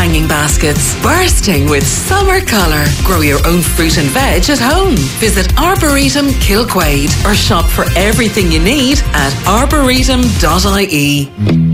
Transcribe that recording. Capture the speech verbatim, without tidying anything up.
hanging baskets, bursting with summer colour. Grow your own fruit and veg at home. Visit Arboretum Kilquade or shop for everything you need at arboretum dot I E.